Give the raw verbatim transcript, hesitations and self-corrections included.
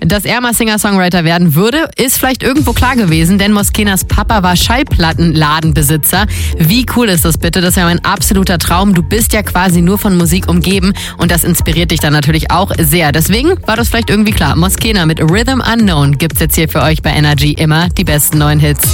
Dass er mal Singer-Songwriter werden würde, ist vielleicht irgendwo klar gewesen, denn Moskenas Papa war Schallplattenladenbesitzer. Wie cool ist das bitte? Das ist ja mein absoluter Traum. Du bist ja quasi nur von Musik umgeben und das inspiriert dich dann natürlich auch sehr. Deswegen war das vielleicht irgendwie klar. Moskena mit Rhythm Unknown gibt's jetzt hier für euch bei Energy immer die besten neuen Hits.